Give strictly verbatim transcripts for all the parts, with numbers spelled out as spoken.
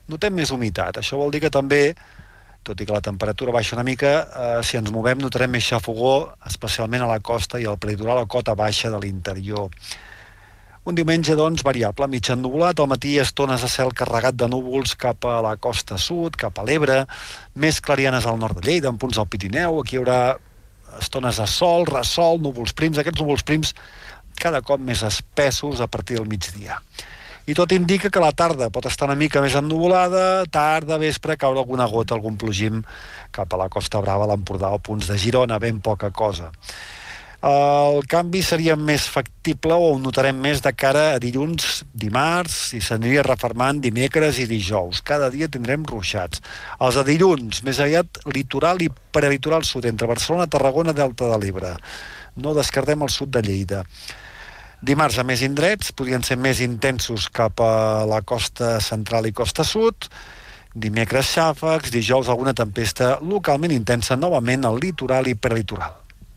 notem més humitat. Això vol dir que també, tot i que la temperatura baixa una mica, eh, si ens movem notarem més xafogor, especialment a la costa i al peritoral, a la cota baixa de l'interior. Un diumenge, doncs, variable, mig ennuvolat, al matí estones de cel carregat de núvols cap a la costa sud, cap a l'Ebre, més clarianes al nord de Lleida, en punts del Pirineu, aquí hi haurà estones de sol, ressol, núvols prims, aquests núvols prims cada cop més espessos a partir del migdia. I tot indica que la tarda pot estar una mica més ennuvolada, tarda, vespre, caure alguna gota, algun plogim cap a la Costa Brava, l'Empordà o punts de Girona, ben poca cosa. El canvi seria més factible o ho notarem més de cara a dilluns, dimarts, i s'aniria refermant dimecres i dijous. Cada dia tindrem ruixats. Els de dilluns, més aviat litoral i prelitoral sud, entre Barcelona, Tarragona, Delta de l'Ebre. No descartem el sud de Lleida. Dimarts, a més indrets, podrien ser més intensos cap a la costa central i costa sud. Dimecres, xàfecs. Dijous, alguna tempesta localment intensa, novament al litoral i prelitoral.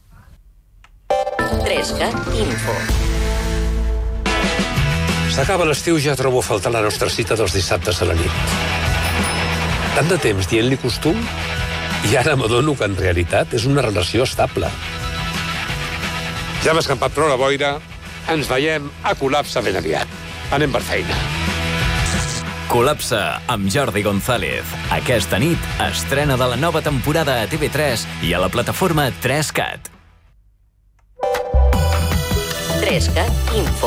Trescat Info. S'acaba l'estiu, ja trobo a faltar la nostra cita dels dissabtes a la nit. Tant de temps dient-li costum, i ara m'adono que en realitat és una relació estable. Ja hem escampat prou la boira, ens veiem a Col·lapse ben aviat. Anem per feina. Col·lapse amb Jordi González. Aquesta nit estrena de la nova temporada a T V tres i a la plataforma tres cat. Trescat Info.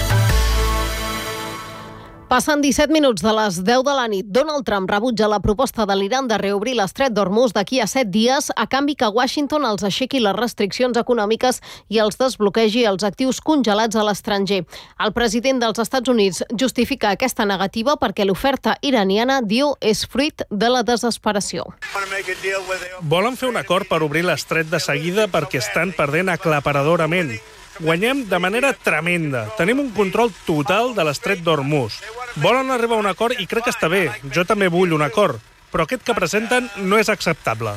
Passen disset minuts de les deu de la nit. Donald Trump rebutja la proposta de l'Iran de reobrir l'estret d'Hormuz d'aquí a set dies a canvi que Washington els aixequi les restriccions econòmiques i els desbloquegi els actius congelats a l'estranger. El president dels Estats Units justifica aquesta negativa perquè l'oferta iraniana, diu, és fruit de la desesperació. Volen fer un acord per obrir l'estret de seguida perquè estan perdent aclaparadorament. Guanyem de manera tremenda. Tenim un control total de l'estret d'Hormuz. Volen arribar a un acord i crec que està bé. Jo també vull un acord. Però aquest que presenten no és acceptable.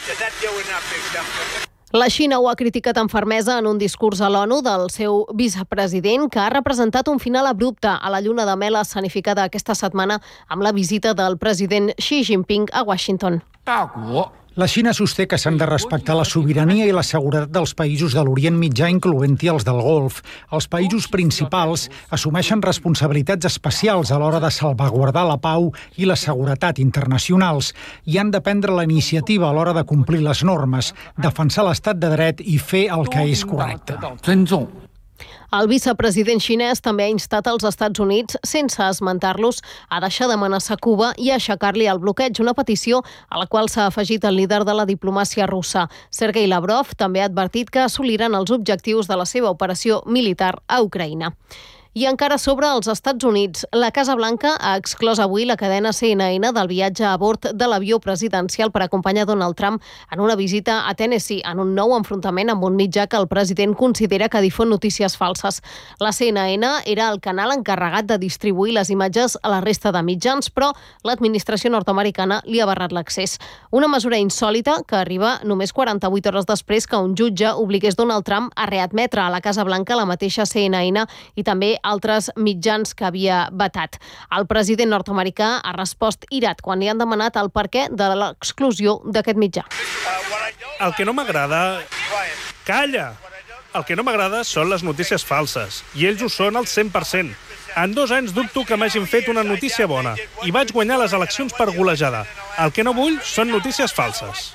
La Xina ho ha criticat amb fermesa en un discurs a l'ONU del seu vicepresident, que ha representat un final abrupte a la lluna de mel escenificada aquesta setmana amb la visita del president Xi Jinping a Washington. La Xina sosté que s'han de respectar la sobirania i la seguretat dels països de l'Orient Mitjà, incloent-hi els del Golf. Els països principals assumeixen responsabilitats especials a l'hora de salvaguardar la pau i la seguretat internacionals i han de prendre la iniciativa a l'hora de complir les normes, defensar l'estat de dret i fer el que és correcte. El vicepresident xinès també ha instat als Estats Units, sense esmentar-los, a deixar d'amenaçar Cuba i a aixecar-li el bloqueig, una petició a la qual s'ha afegit el líder de la diplomàcia russa. Sergei Lavrov també ha advertit que assoliran els objectius de la seva operació militar a Ucraïna. I encara sobre els Estats Units, la Casa Blanca ha exclòs avui la cadena C N N del viatge a bord de l'avió presidencial per acompanyar Donald Trump en una visita a Tennessee, en un nou enfrontament amb un mitjà que el president considera que difon notícies falses. La C N N era el canal encarregat de distribuir les imatges a la resta de mitjans, però l'administració nord-americana li ha barrat l'accés. Una mesura insòlita que arriba només quaranta-vuit hores després que un jutge obligués Donald Trump a readmetre a la Casa Blanca la mateixa C N N i també altres mitjans que havia vetat. El president nord-americà ha respost irat quan li han demanat el perquè de l'exclusió d'aquest mitjà. El que no m'agrada... Calla! El que no m'agrada són les notícies falses, i ells ho són al cent per cent. En dos anys dubto que m'hagin fet una notícia bona, i vaig guanyar les eleccions per golejada. El que no vull són notícies falses.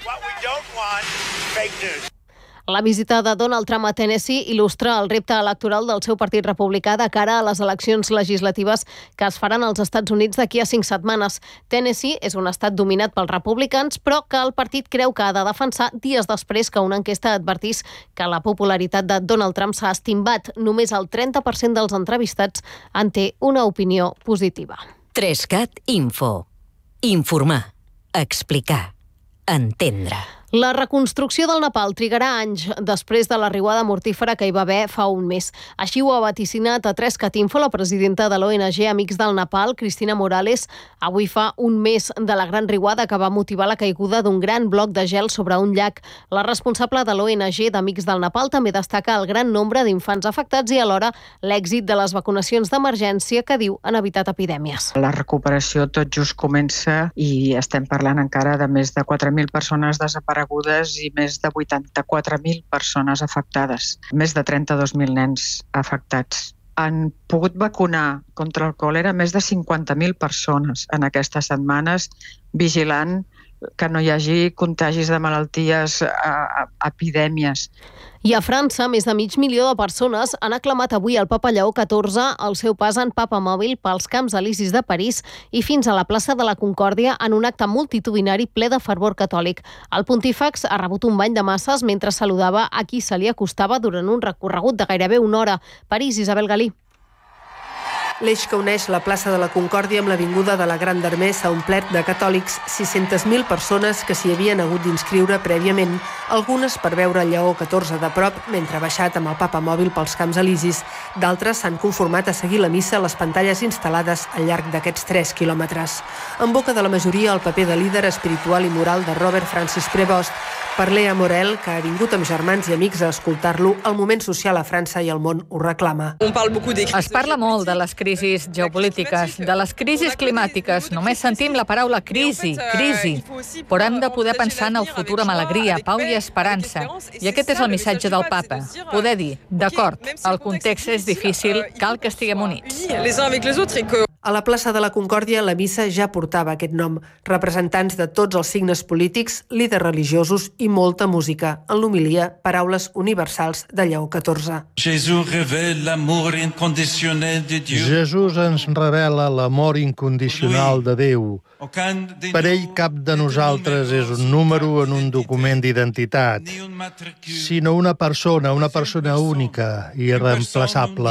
La visita de Donald Trump a Tennessee il·lustra el repte electoral del seu partit republicà de cara a les eleccions legislatives que es faran als Estats Units d'aquí a cinc setmanes. Tennessee és un estat dominat pels republicans, però que el partit creu que ha de defensar dies després que una enquesta advertís que la popularitat de Donald Trump s'ha estimbat. Només el trenta per cent dels entrevistats en té una opinió positiva. Trescat Info. Informar. Explicar. Entendre. La reconstrucció del Nepal trigarà anys després de la riuada mortífera que hi va haver fa un mes. Així ho ha vaticinat a tres cat info la presidenta de l'O N G Amics del Nepal, Cristina Morales. Avui fa un mes de la gran riuada que va motivar la caiguda d'un gran bloc de gel sobre un llac. La responsable de l'O N G d'Amics del Nepal també destaca el gran nombre d'infants afectats i alhora l'èxit de les vacunacions d'emergència que diu han evitat epidèmies. La recuperació tot just comença i estem parlant encara de més de quatre mil persones desaparegudes i més de vuitanta-quatre mil persones afectades, més de trenta-dos mil nens afectats. Han pogut vacunar contra el còlera més de cinquanta mil persones en aquestes setmanes, vigilant que no hi hagi contagis de malalties, epidèmies. I a França, més de mig milió de persones han aclamat avui al Papa Lleó catorze el seu pas en papamòbil pels Camps Elisis de París i fins a la plaça de la Concòrdia en un acte multitudinari ple de fervor catòlic. El pontífex ha rebut un bany de masses mentre saludava a qui se li acostava durant un recorregut de gairebé una hora. París, Isabel Galí. L'eix que uneix la plaça de la Concòrdia amb l'avinguda de la Gran d'Armé s'ha omplert de catòlics, sis-centes mil persones que s'hi havien hagut d'inscriure prèviament, algunes per veure Lleó catorze de prop mentre ha baixat amb el papa mòbil pels Camps Elisis. D'altres s'han conformat a seguir la missa a les pantalles instal·lades al llarg d'aquests tres quilòmetres. En boca de la majoria, el paper de líder espiritual i moral de Robert Francis Prévost. Per Lea Morel, que ha vingut amb germans i amics a escoltar-lo, el moment social a França i el món ho reclama. Es parla molt de les crisis geopolítiques, de les crisis climàtiques. Només sentim la paraula crisi, crisi. Però hem de poder pensar en el futur amb alegria, pau i esperança. I aquest és el missatge del papa. Poder dir, d'acord, el context és difícil, cal que estiguem units. A la plaça de la Concòrdia, la missa ja portava aquest nom. Representants de tots els signes polítics, líders religiosos i molta música. En l'homilia, paraules universals de Lleó catorze. Jesús ens revela l'amor incondicional de Déu. Per ell cap de nosaltres és un número en un document d'identitat, sinó una persona, una persona única i irreemplaçable.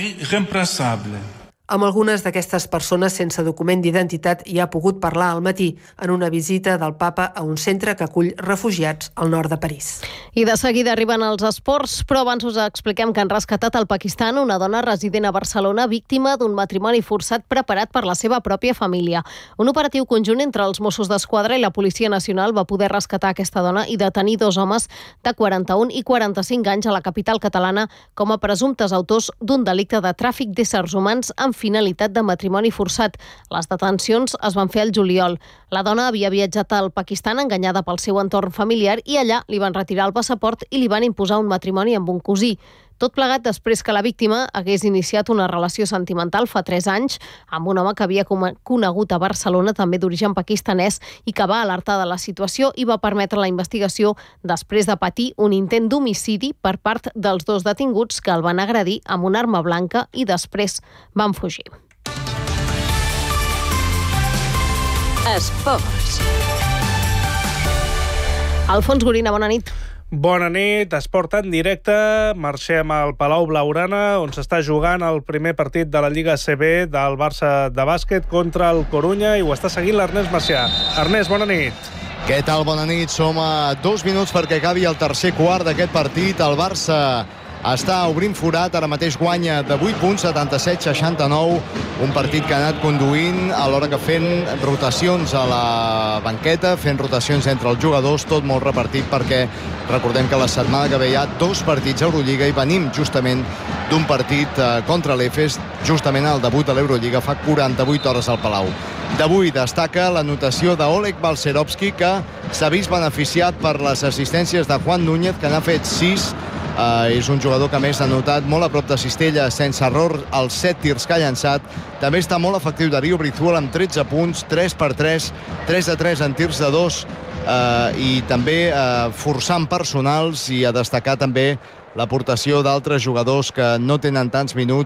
Amb algunes d'aquestes persones sense document d'identitat hi ha pogut parlar al matí en una visita del papa a un centre que acull refugiats al nord de París. I de seguida arriben els esports, però abans us expliquem que han rescatat al Pakistan una dona resident a Barcelona víctima d'un matrimoni forçat preparat per la seva pròpia família. Un operatiu conjunt entre els Mossos d'Esquadra i la Policia Nacional va poder rescatar aquesta dona i detenir dos homes de quaranta-un i quaranta-cinc anys a la capital catalana com a presumptes autors d'un delicte de tràfic d'éssers humans amb finalitat de matrimoni forçat. Les detencions es van fer al juliol. La dona havia viatjat al Pakistan enganyada pel seu entorn familiar i allà li van retirar el passaport i li van imposar un matrimoni amb un cosí. Tot plegat després que la víctima hagués iniciat una relació sentimental fa tres anys amb un home que havia conegut a Barcelona, també d'origen pakistanès, i que va alertar de la situació i va permetre la investigació després de patir un intent d'homicidi per part dels dos detinguts que el van agredir amb una arma blanca i després van fugir. Esports. Alfons Gorina, bona nit. Bona nit, esport en directe. Marxem al Palau Blaugrana, on s'està jugant el primer partit de la Lliga C B del Barça de bàsquet contra el Corunya i ho està seguint l'Ernest Macià. Ernest, bona nit. Què tal? Bona nit. Som a dos minuts perquè acabi el tercer quart d'aquest partit. El Barça està obrint forat, ara mateix guanya de vuit punts, setanta-set seixanta-nou, un partit que ha anat conduint alhora que fent rotacions a la banqueta, fent rotacions entre els jugadors, tot molt repartit perquè recordem que la setmana que ve hi ha dos partits a Eurolliga i venim justament d'un partit contra l'Efes, justament el debut de l'Eurolliga fa quaranta-vuit hores al Palau. D'avui destaca l'anotació d'Oleg Balcerovski, que s'ha vist beneficiat per les assistències de Juan Núñez, que n'ha fet sis. Uh, és un jugador que més ha notat molt a prop de Cistella, sense error els set tirs que ha llançat. També està molt efectiu Darío Brizuela amb tretze punts, tres per tres, tres de tres en tirs de dos, uh, i també uh, forçant personals, i a destacar també l'aportació d'altres jugadors que no tenen tants minuts,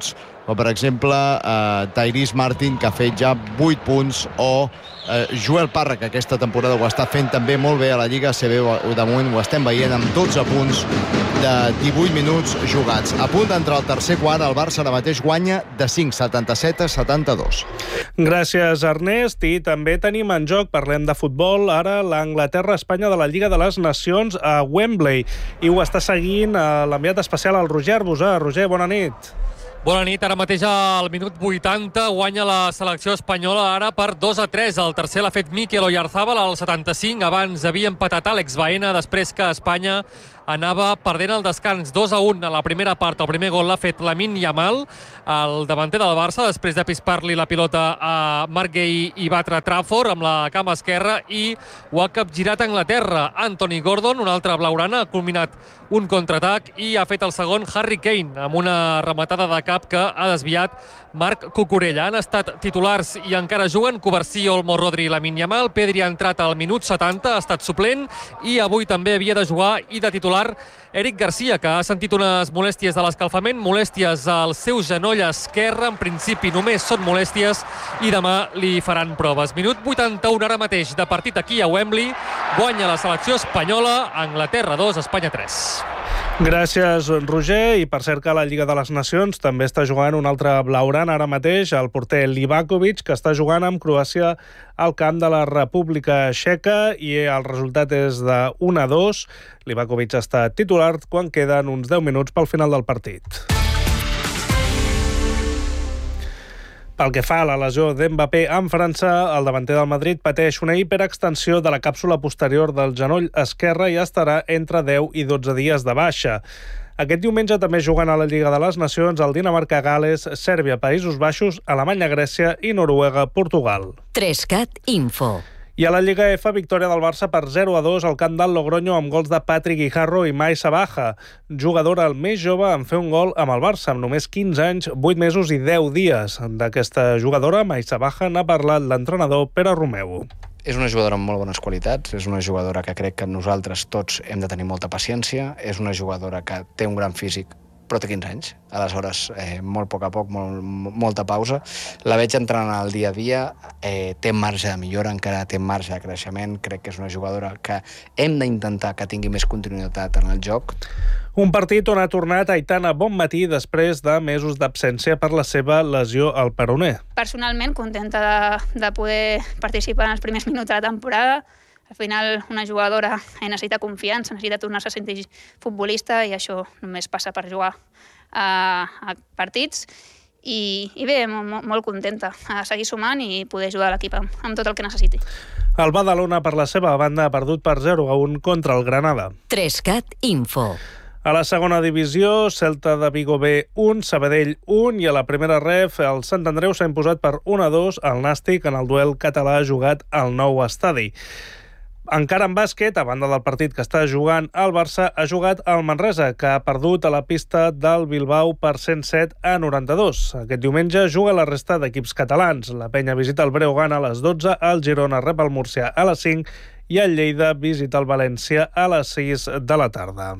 o per exemple eh, Tyrese Martin, que ha fet ja vuit punts, o eh, Joel Parra, que aquesta temporada ho està fent també molt bé a la Lliga A C B, de moment ho estem veient amb dotze punts de divuit minuts jugats. A punt d'entrar al tercer quart, el Barça ara mateix guanya de cinc, setanta-set a setanta-dos. Gràcies, Ernest. I també tenim en joc, parlem de futbol, ara l'Anglaterra-Espanya de la Lliga de les Nacions a Wembley. I ho està seguint l'enviat especial, el Roger Arbusà. Roger, bona nit. Bona nit, ara mateix al minut vuitanta guanya la selecció espanyola ara per dos a tres. El tercer l'ha fet Mikel Oyarzabal al setanta-cinc, abans havia empatat Àlex Baena, després que Espanya anava perdent el descans dos a un a la primera part. El primer gol l'ha fet Lamine Yamal, el davanter del Barça, després de pispar-li la pilota a Marc Guehi i batre Trafford amb la cama esquerra, i ho ha capgirat a Anglaterra. Anthony Gordon, un altre blaugrana, ha culminat un contraatac i ha fet el segon Harry Kane amb una rematada de cap que ha desviat Marc Cucurella. Han estat titulars i encara juguen Covarsí, Olmo, Rodri i Lamine Yamal. Pedri ha entrat al minut setanta, ha estat suplent, i avui també havia de jugar i de titular Eric Garcia, que ha sentit unes molèsties de l'escalfament, molèsties al seu genoll esquerre. En principi només són molèsties i demà li faran proves. Minut vuitanta-u ara mateix de partit aquí a Wembley. Guanya la selecció espanyola, Anglaterra dos, Espanya tres. Gràcies, Roger. I per cert que la Lliga de les Nacions també està jugant un altre blaugrana ara mateix, el porter Livakovic, que està jugant amb Croàcia al camp de la República Txeca, i el resultat és de un a dos. Livakovic està titular quan queden uns deu minuts pel final del partit. Pel que fa a la lesió d'Mbappé en França, el davanter del Madrid pateix una hiperextensió de la càpsula posterior del genoll esquerre i estarà entre deu i dotze dies de baixa. Aquest diumenge també juguen a la Lliga de les Nacions el Dinamarca-Gales, Sèrbia-Països Baixos, Alemanya-Grècia i Noruega-Portugal. Trescat Info. I a la Lliga F, victòria del Barça per zero a dos al camp del Logroño amb gols de Patrick Guijarro i Mai Sabaja, jugadora el més jove en fer un gol amb el Barça, amb només quinze anys, vuit mesos i deu dies. D'aquesta jugadora, Mai Sabaja, n'ha parlat l'entrenador Pere Romeu. És una jugadora amb molt bones qualitats, és una jugadora que crec que nosaltres tots hem de tenir molta paciència, és una jugadora que té un gran físic, però té quinze anys. Aleshores, eh, molt a poc a poc, molt, molta pausa. La veig entrant al dia a dia, eh, té marge de millora, encara té marge de creixement. Crec que és una jugadora que hem d'intentar que tingui més continuïtat en el joc. Un partit on ha tornat Aitana Bonmatí després de mesos d'absència per la seva lesió al peroné. Personalment, contenta de, de poder participar en els primers minuts de la temporada. Al final, una jugadora necessita confiança, necessita tornar-se a sentir futbolista, i això només passa per jugar a, a partits. I, i bé, molt, molt contenta a seguir sumant i poder ajudar l'equip amb, amb tot el que necessiti. El Badalona, per la seva banda, ha perdut per zero a un contra el Granada. Trescat Info. A la segona divisió, Celta de Vigo B un, Sabadell un, i a la primera ref, el Sant Andreu s'ha imposat per un a dos al Nàstic en el duel català jugat al nou estadi. Encara en bàsquet, a banda del partit que està jugant el Barça, ha jugat el Manresa, que ha perdut a la pista del Bilbao per cent set a noranta-dos. Aquest diumenge juga la resta d'equips catalans. La Penya visita el Breogán a les dotze, el Girona rep el Murcià a les cinc i el Lleida visita el València a les sis de la tarda.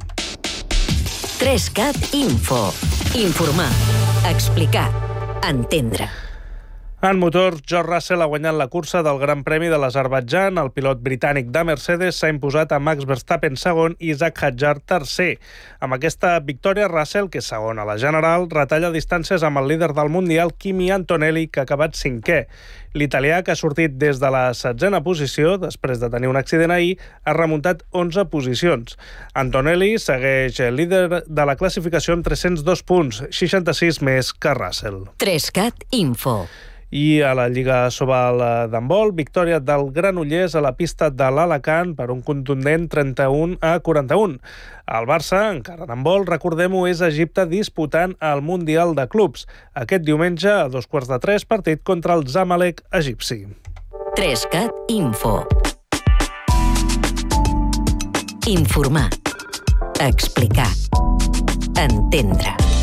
Trescat Info. Informar, explicar, entendre. En motors, George Russell ha guanyat la cursa del Gran Premi de l'Azerbaidjan. El pilot britànic de Mercedes s'ha imposat a Max Verstappen segon i Isaac Hadjar tercer. Amb aquesta victòria, Russell, que és segon a la general, retalla distàncies amb el líder del Mundial, Kimi Antonelli, que ha acabat cinquè. L'italià, que ha sortit des de la setzena posició, després de tenir un accident ahir, ha remuntat onze posicions. Antonelli segueix líder de la classificació amb tres-cents dos punts, seixanta-sis més que Russell. Trescat Info. I a la Lliga Sobal d'handbol, victòria del Granollers a la pista de l'Alacant per un contundent trenta-un a quaranta-un. El Barça, encara en handbol, recordem-ho, és a Egipte disputant el Mundial de Clubs. Aquest diumenge, a dos quarts de tres, partit contra el Zamalek egipci. Trescat Info. Informar, explicar, entendre.